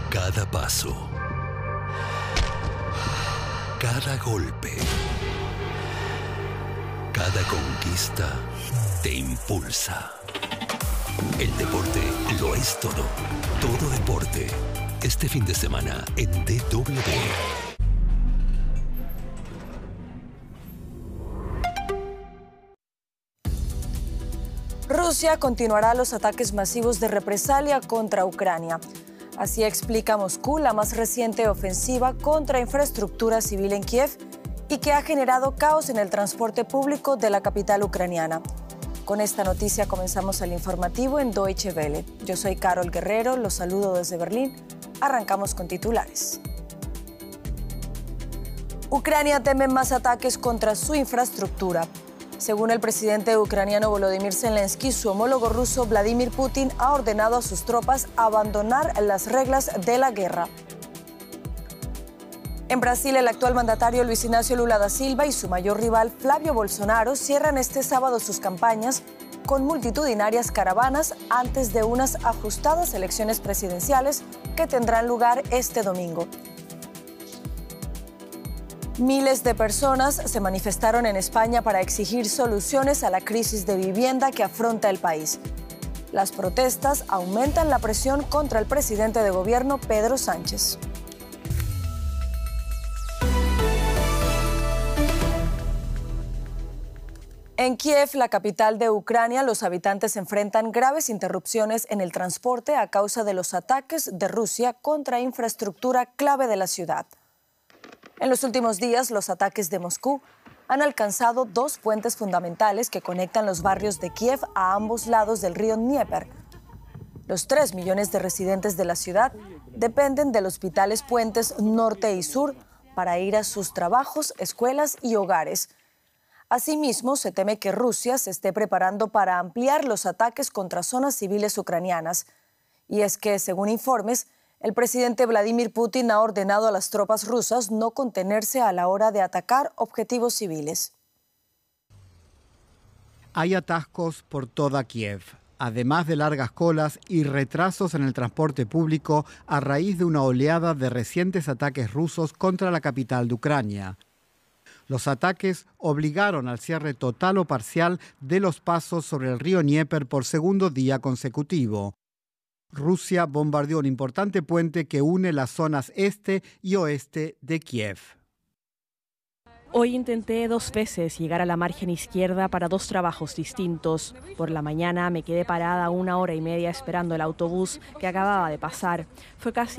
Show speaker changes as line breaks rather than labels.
Cada paso, cada golpe, cada conquista te impulsa. El deporte lo es todo. Todo deporte. Este fin de semana en DW.
Rusia continuará los ataques masivos de represalia contra Ucrania. Así explica Moscú la más reciente ofensiva contra infraestructura civil en Kiev y que ha generado caos en el transporte público de la capital ucraniana. Con esta noticia comenzamos el informativo en Deutsche Welle. Yo soy Carol Guerrero, los saludo desde Berlín. Arrancamos con titulares. Ucrania teme más ataques contra su infraestructura. Según el presidente ucraniano Volodymyr Zelensky, su homólogo ruso Vladimir Putin ha ordenado a sus tropas abandonar las reglas de la guerra. En Brasil, el actual mandatario Luis Inácio Lula da Silva y su mayor rival Flávio Bolsonaro cierran este sábado sus campañas con multitudinarias caravanas antes de unas ajustadas elecciones presidenciales que tendrán lugar este domingo. Miles de personas se manifestaron en España para exigir soluciones a la crisis de vivienda que afronta el país. Las protestas aumentan la presión contra el presidente de gobierno, Pedro Sánchez. En Kiev, la capital de Ucrania, los habitantes enfrentan graves interrupciones en el transporte a causa de los ataques de Rusia contra infraestructura clave de la ciudad. En los últimos días, los ataques de Moscú han alcanzado dos puentes fundamentales que conectan los barrios de Kiev a ambos lados del río Dnieper. Los 3 millones de residentes de la ciudad dependen de los vitales puentes norte y sur para ir a sus trabajos, escuelas y hogares. Asimismo, se teme que Rusia se esté preparando para ampliar los ataques contra zonas civiles ucranianas. Y es que, según informes, el presidente Vladimir Putin ha ordenado a las tropas rusas no contenerse a la hora de atacar objetivos civiles.
Hay atascos por toda Kiev, además de largas colas y retrasos en el transporte público a raíz de una oleada de recientes ataques rusos contra la capital de Ucrania. Los ataques obligaron al cierre total o parcial de los pasos sobre el río Dnieper por segundo día consecutivo. Rusia bombardeó un importante puente que une las zonas este y oeste de Kiev.
Hoy intenté 2 veces llegar a la margen izquierda para 2 trabajos distintos. Por la mañana me quedé parada 1 hora y media esperando el autobús que acababa de pasar. Fue casi